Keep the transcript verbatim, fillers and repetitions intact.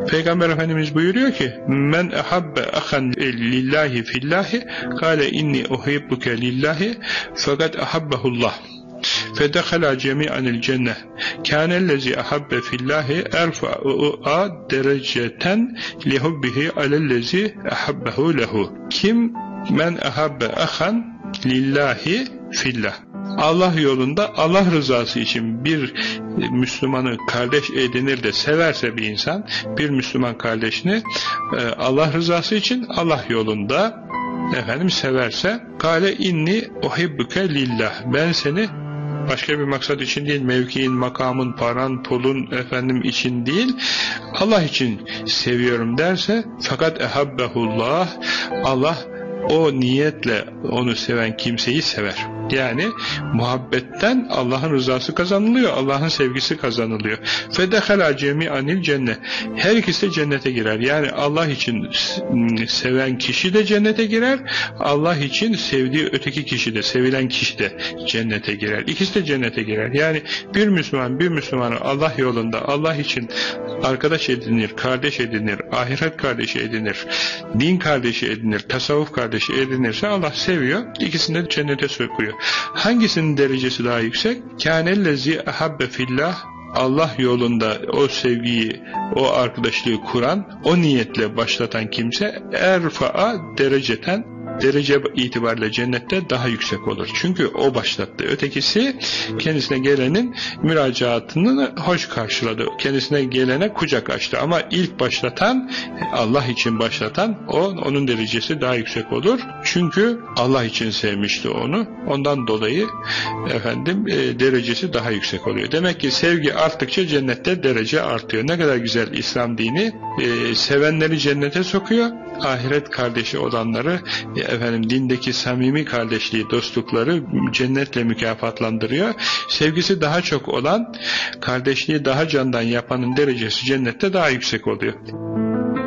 Peygamber Efendimiz buyuruyor ki men ehabbe ahan lillahi fillahi kâle inni uhibbuke lillahi fakat ehabbehullah fedekhala cemi'anil cenneh kânellezi ahabbe fillahi erfa'a dereceten lihubbihi alellezi ahabbehu lehu. Kim men ehabbe ahan lillahi fillah, Allah yolunda Allah rızası için bir Müslümanı kardeş edinir de severse bir insan, bir Müslüman kardeşini Allah rızası için Allah yolunda efendim severse, kâle inni uhibbuke lillah, ben seni başka bir maksat için değil, mevkiin, makamın, paran, pulun efendim için değil, Allah için seviyorum derse, fakat ehabbehullah, Allah o niyetle onu seven kimseyi sever. Yani muhabbetten Allah'ın rızası kazanılıyor, Allah'ın sevgisi kazanılıyor. Fedekhala cemi'anil cennet. Her ikisi de cennete girer. Yani Allah için seven kişi de cennete girer, Allah için sevdiği öteki kişi de, sevilen kişi de cennete girer. İkisi de cennete girer. Yani bir Müslüman bir Müslümanı Allah yolunda, Allah için arkadaş edinir, kardeş edinir, ahiret kardeşi edinir, din kardeşi edinir, tasavvuf kardeşi edinirse Allah seviyor, ikisini de cennete sokuyor. Hangisinin derecesi daha yüksek? Kânellezî ehabbe fillah, Allah yolunda o sevgiyi, o arkadaşlığı kuran, o niyetle başlatan kimse erfa'a dereceten, derece itibariyle cennette daha yüksek olur. Çünkü o başlattı. Ötekisi kendisine gelenin müracaatını hoş karşıladı. Kendisine gelene kucak açtı. Ama ilk başlatan, Allah için başlatan, o onun derecesi daha yüksek olur. Çünkü Allah için sevmişti onu. Ondan dolayı efendim e, derecesi daha yüksek oluyor. Demek ki sevgi arttıkça cennette derece artıyor. Ne kadar güzel İslam dini. E, sevenleri cennete sokuyor. Ahiret kardeşi olanları e, efendim dindeki samimi kardeşliği, dostlukları cennetle mükafatlandırıyor. Sevgisi daha çok olan, kardeşliği daha candan yapanın derecesi cennette daha yüksek oluyor.